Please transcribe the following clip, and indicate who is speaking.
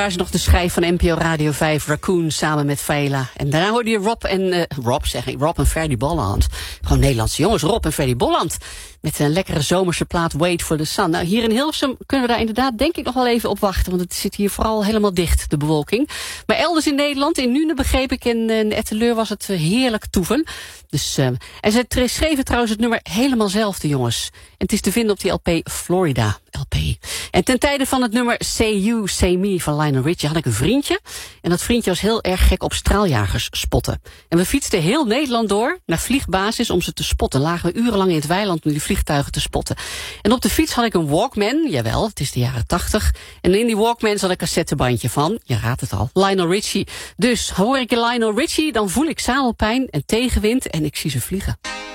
Speaker 1: Daar is nog de schijf van NPO Radio 5, Raccoon, samen met Vela. En daarna hoorde je Rob en Ferdy Bolland. Gewoon Nederlandse jongens, Rob en Ferdy Bolland. Met een lekkere zomerse plaat, Wait for the Sun. Nou, hier in Hilversum kunnen we daar inderdaad denk ik nog wel even op wachten. Want het zit hier vooral helemaal dicht, de bewolking. Maar elders in Nederland, in Nuenen begreep ik, in Etteleur was het heerlijk toeven. Dus, en ze schreven trouwens het nummer helemaal zelf, de jongens. En het is te vinden op die LP Florida LP. En ten tijde van het nummer Say You, Say Me van Lionel Richie had ik een vriendje. En dat vriendje was heel erg gek op straaljagers spotten. En we fietsten heel Nederland door naar vliegbasis om ze te spotten. Lagen we urenlang in het weiland om die vliegtuigen te spotten. En op de fiets had ik een Walkman, jawel, het is de jaren 80. En in die Walkman zat een cassettebandje van, je raadt het al, Lionel Richie. Dus hoor ik Lionel Richie, dan voel ik zadelpijn en tegenwind en ik zie ze vliegen.